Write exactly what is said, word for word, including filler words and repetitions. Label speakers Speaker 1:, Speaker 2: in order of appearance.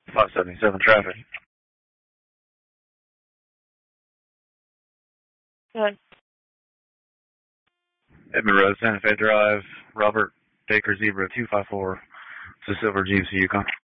Speaker 1: five seventy-seven traffic.
Speaker 2: Good.
Speaker 1: Edmond Road, Santa Fe Drive, Robert Baker Zebra two five four, to Silver Jeeves, Yukon.